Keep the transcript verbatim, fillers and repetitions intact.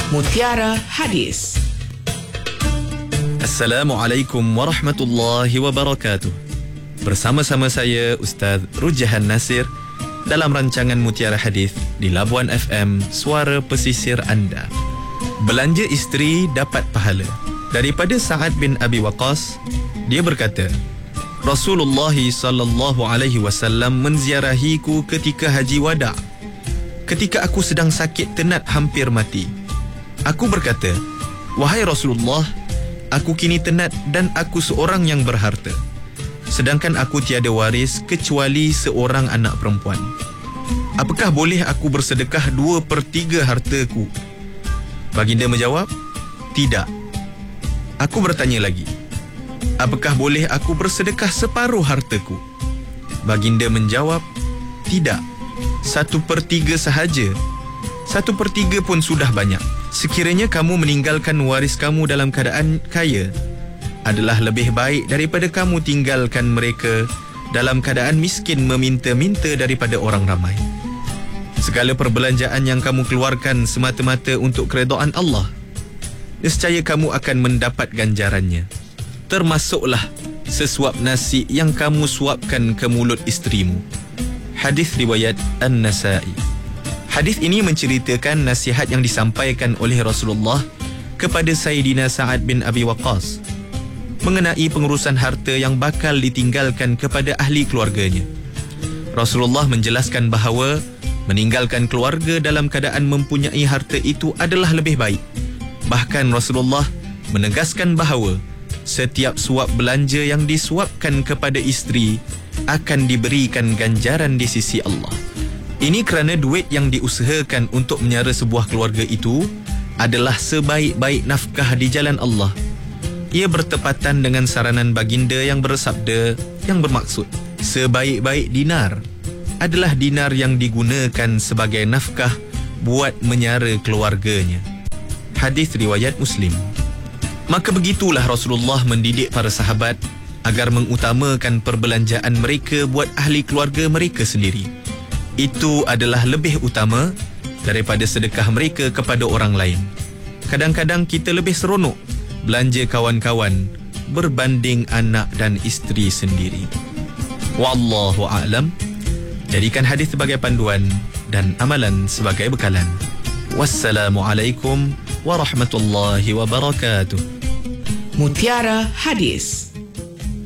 Mutiara Hadis. Assalamualaikum warahmatullahi wabarakatuh. Bersama-sama saya Ustaz Rujahan Nasir dalam rancangan Mutiara Hadis di Labuan F M, suara pesisir anda. Belanja isteri dapat pahala. Daripada Sa'ad bin Abi Waqqas, dia berkata, Rasulullah sallallahu alaihi wasallam menziarahiku ketika haji wada'. Ketika aku sedang sakit tenat hampir mati. Aku berkata, wahai Rasulullah, aku kini tenat dan aku seorang yang berharta. Sedangkan aku tiada waris kecuali seorang anak perempuan. Apakah boleh aku bersedekah dua per tiga hartaku? Baginda menjawab, tidak. Aku bertanya lagi, apakah boleh aku bersedekah separuh hartaku? Baginda menjawab, tidak. Satu per tiga sahaja. Satu per tiga pun sudah banyak. Sekiranya kamu meninggalkan waris kamu dalam keadaan kaya, adalah lebih baik daripada kamu tinggalkan mereka dalam keadaan miskin meminta-minta daripada orang ramai. Segala perbelanjaan yang kamu keluarkan semata-mata untuk keredaan Allah, nescaya kamu akan mendapat ganjarannya. Termasuklah sesuap nasi yang kamu suapkan ke mulut isterimu. Hadis riwayat An-Nasa'i. Hadis ini menceritakan nasihat yang disampaikan oleh Rasulullah kepada Sayyidina Sa'ad bin Abi Waqqas mengenai pengurusan harta yang bakal ditinggalkan kepada ahli keluarganya. Rasulullah menjelaskan bahawa meninggalkan keluarga dalam keadaan mempunyai harta itu adalah lebih baik. Bahkan Rasulullah menegaskan bahawa setiap suap belanja yang disuapkan kepada isteri akan diberikan ganjaran di sisi Allah. Ini kerana duit yang diusahakan untuk menyara sebuah keluarga itu adalah sebaik-baik nafkah di jalan Allah. Ia bertepatan dengan saranan baginda yang bersabda yang bermaksud, sebaik-baik dinar adalah dinar yang digunakan sebagai nafkah buat menyara keluarganya. Hadis riwayat Muslim. Maka begitulah Rasulullah mendidik para sahabat agar mengutamakan perbelanjaan mereka buat ahli keluarga mereka sendiri. Itu adalah lebih utama daripada sedekah mereka kepada orang lain. Kadang-kadang kita lebih seronok belanja kawan-kawan berbanding anak dan isteri sendiri. Wallahu a'lam. Jadikan hadis sebagai panduan dan amalan sebagai bekalan. Wassalamualaikum warahmatullahi wabarakatuh. Mutiara Hadis.